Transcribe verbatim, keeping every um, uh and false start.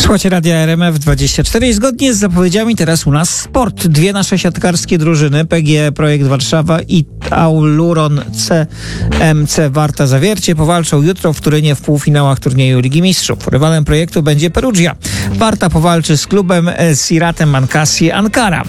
Słuchajcie Radia R M F dwadzieścia cztery i zgodnie z zapowiedziami teraz u nas sport. Dwie nasze siatkarskie drużyny, P G Projekt Warszawa i Tauron C M C Warta Zawiercie, powalczą jutro w Turynie w półfinałach turnieju Ligi Mistrzów. Rywalem projektu będzie Perugia. Warta powalczy z klubem Siratem Mankasi Ankara.